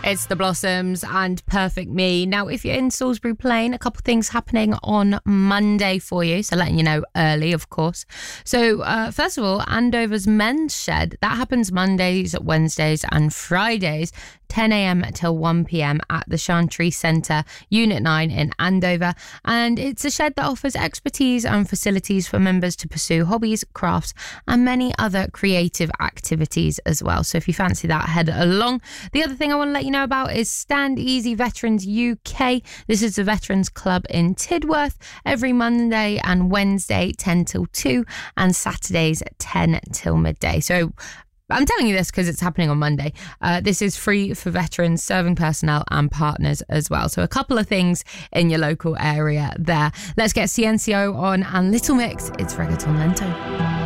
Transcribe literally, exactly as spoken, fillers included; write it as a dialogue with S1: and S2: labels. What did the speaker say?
S1: It's The Blossoms and Perfect Me. Now, if you're in Salisbury Plain, a couple of things happening on Monday for you. So letting you know early, of course. So uh, first of all, Andover's Men's Shed. That happens Mondays, Wednesdays and Fridays, ten a.m. till one p.m. at the Chantry Centre, Unit nine in Andover. And it's a shed that offers expertise and facilities for members to pursue hobbies, crafts and many other creative activities as well. So if you fancy that, head along. The other thing I want to let you know about is Stand Easy Veterans U K. This is the Veterans Club in Tidworth every Monday and Wednesday ten till two and Saturdays ten till midday. So I'm telling you this because it's happening on Monday. Uh, this is free for veterans, serving personnel and partners as well. So a couple of things in your local area there. Let's get C N C O on and Little Mix. It's Reggaeton Lento.